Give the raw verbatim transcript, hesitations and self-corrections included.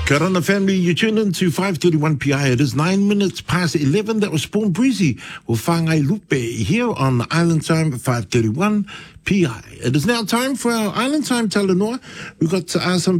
Karana family, you tune in to five thirty-one P I. It is nine minutes past eleven. That was Spawn Breezy with Whangai Lupe here on the Island Time at five thirty-one P I. It is now time for our Island Time Talanoa. We've got uh, some